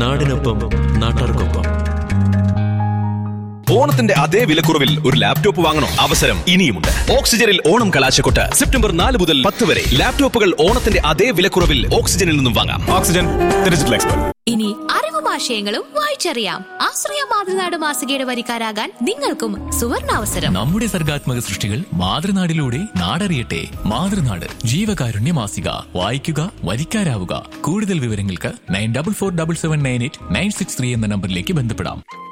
നാടിനൊപ്പം നാട്ടാർക്കൊപ്പം. ഓണത്തിന്റെ അതേ വിലക്കുറവിൽ ഒരു ലാപ്ടോപ്പ് വാങ്ങണോ? അവസരം ഇനിയുമുണ്ട്. ഓക്സിജനിൽ ഓണം കലാശക്കൊട്ട് സെപ്റ്റംബർ 4 മുതൽ 10 വരെ. ലാപ്ടോപ്പുകൾ ഓണത്തിന്റെ അതേ വിലക്കുറവിൽ ഓക്സിജനിൽ നിന്നും വാങ്ങാം. Oxygen digital expert. ഇനി അറിവും ആശയങ്ങളും വായിച്ചറിയാം. ആശ്രയ മാതൃനാട് മാസികയുടെ വരിക്കാരാകാൻ നിങ്ങൾക്കും സുവർണാവസരം. നമ്മുടെ സർഗാത്മക സൃഷ്ടികൾ മാതൃനാടിലൂടെ നാടറിയട്ടെ. മാതൃനാട് ജീവകാരുണ്യ മാസിക. വായിക്കുക, വരിക്കാരാവുക. കൂടുതൽ വിവരങ്ങൾക്ക് 94477896 എന്ന നമ്പറിലേക്ക് ബന്ധപ്പെടാം.